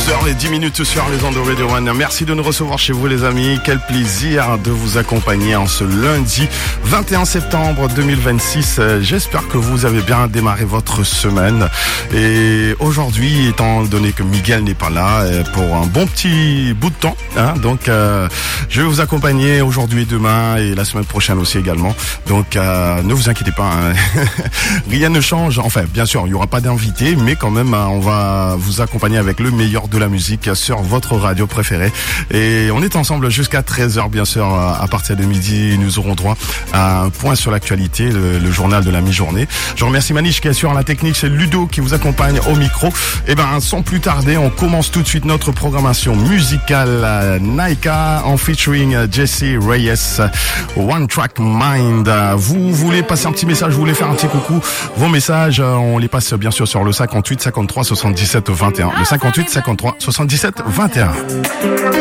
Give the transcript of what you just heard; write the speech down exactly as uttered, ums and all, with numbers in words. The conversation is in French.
douze heures dix minutes sur les ondes de Radio One. Merci de nous recevoir chez vous les amis. Quel plaisir de vous accompagner en ce lundi vingt et un septembre deux mille vingt-six. J'espère que vous avez bien démarré votre semaine. Et aujourd'hui, étant donné que Miguel n'est pas là pour un bon petit bout de temps, hein, donc euh, je vais vous accompagner aujourd'hui, demain et la semaine prochaine aussi également. Donc euh, ne vous inquiétez pas, hein. Rien ne change. Enfin, bien sûr, il n'y aura pas d'invité, mais quand même, on va vous accompagner avec le meilleur de la musique sur votre radio préférée. Et on est ensemble jusqu'à treize heures, bien sûr. À partir de midi, nous aurons droit à un point sur l'actualité, le, le journal de la mi-journée. Je remercie Maniche qui est sur la technique, c'est Ludo qui vous accompagne au micro. Et ben, sans plus tarder, on commence tout de suite notre programmation musicale. Naika en featuring Jesse Reyes, One Track Mind. Vous voulez passer un petit message, vous voulez faire un petit coucou, vos messages, on les passe bien sûr sur le cinquante-huit cinquante-trois soixante-dix-sept vingt et un. Le cinquante-huit cinquante-trois soixante-dix-sept vingt et un.